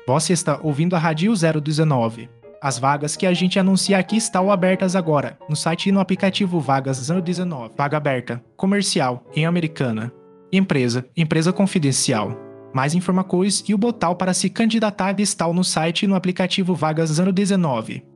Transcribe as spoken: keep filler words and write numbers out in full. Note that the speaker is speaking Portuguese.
Você está ouvindo a Rádio zero dezenove. As vagas que a gente anuncia aqui estão abertas agora, no site e no aplicativo Vagas zero dezenove. Vaga aberta, comercial, em Americana. Empresa, empresa confidencial. Mais informações e o botão para se candidatar estão no site e no aplicativo Vagas zero dezenove.